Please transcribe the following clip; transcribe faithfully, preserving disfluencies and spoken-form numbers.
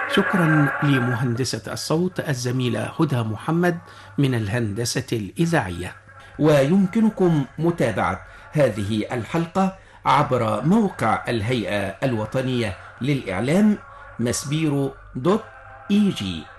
شكرا لمهندسة الصوت الزميلة هدى محمد من الهندسة الإذاعية. ويمكنكم متابعة هذه الحلقة عبر موقع الهيئة الوطنية للإعلام مسبيرو دوت إي جي.